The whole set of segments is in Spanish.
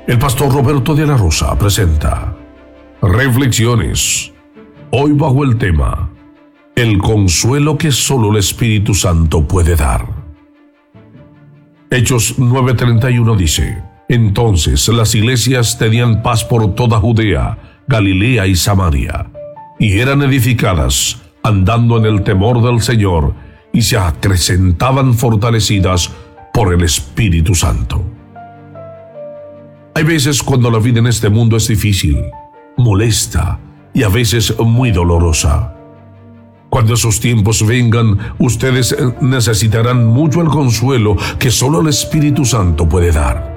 El pastor Roberto de la Rosa presenta Reflexiones, hoy bajo el tema El consuelo que solo el Espíritu Santo puede dar. Hechos 9:31 dice: Entonces las iglesias tenían paz por toda Judea, Galilea y Samaria, y eran edificadas, andando en el temor del Señor, y se acrecentaban fortalecidas por el Espíritu Santo. Hay veces cuando la vida en este mundo es difícil, molesta y a veces muy dolorosa. Cuando esos tiempos vengan, ustedes necesitarán mucho el consuelo que solo el Espíritu Santo puede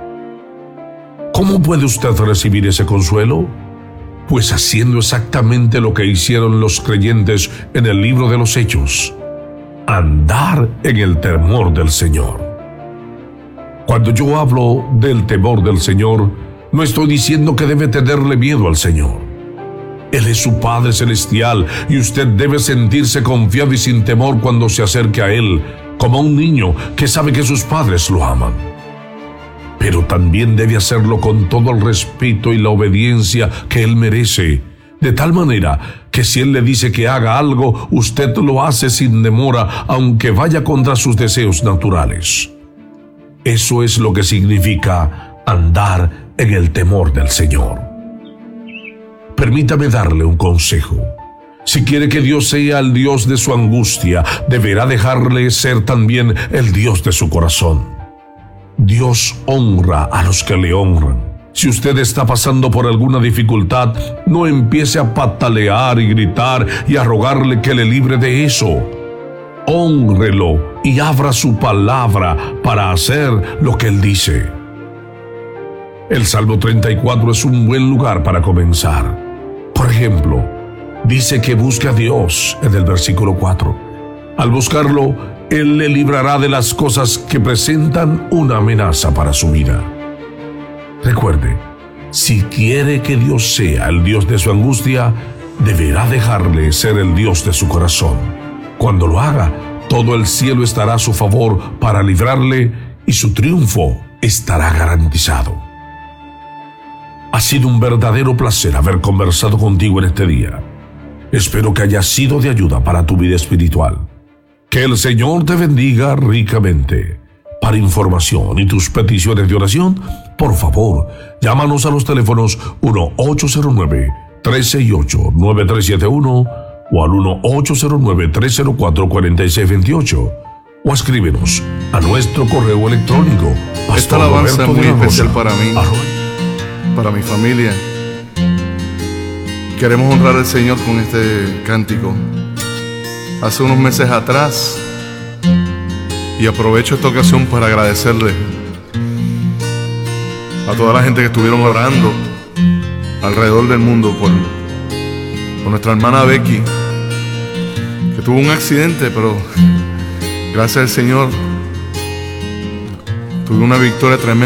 dar. ¿Cómo puede usted recibir ese consuelo? Pues haciendo exactamente lo que hicieron los creyentes en el libro de los Hechos: andar en el temor del Señor. Cuando yo hablo del temor del Señor, no estoy diciendo que debe tenerle miedo al Señor. Él es su Padre Celestial y usted debe sentirse confiado y sin temor cuando se acerque a Él, como un niño que sabe que sus padres lo aman. Pero también debe hacerlo con todo el respeto y la obediencia que Él merece, de tal manera que si Él le dice que haga algo, usted lo hace sin demora, aunque vaya contra sus deseos naturales. Eso es lo que significa andar en el temor del Señor. Permítame darle un consejo. Si quiere que Dios sea el Dios de su angustia, deberá dejarle ser también el Dios de su corazón. Dios honra a los que le honran. Si usted está pasando por alguna dificultad, no empiece a patalear y gritar y a rogarle que le libre de eso. Hónrelo y abra su palabra para hacer lo que Él dice. El Salmo 34 es un buen lugar para comenzar. Por ejemplo, dice que busque a Dios en el versículo 4. Al buscarlo, Él le librará de las cosas que presentan una amenaza para su vida. Recuerde, si quiere que Dios sea el Dios de su angustia, deberá dejarle ser el Dios de su corazón. Cuando lo haga, todo el cielo estará a su favor para librarle y su triunfo estará garantizado. Ha sido un verdadero placer haber conversado contigo en este día. Espero que haya sido de ayuda para tu vida espiritual. Que el Señor te bendiga ricamente. Para información y tus peticiones de oración, por favor, llámanos a los teléfonos 1-809-368-9371 o al 1-809-304-4628 o escríbenos a nuestro correo electrónico. Esta alabanza es muy especial para mí, para mi familia. Queremos honrar al Señor con este cántico. Hace unos meses atrás, y aprovecho esta ocasión para agradecerle a toda la gente que estuvieron orando alrededor del mundo por nuestra hermana Becky, que tuvo un accidente, pero gracias al Señor tuvo una victoria tremenda.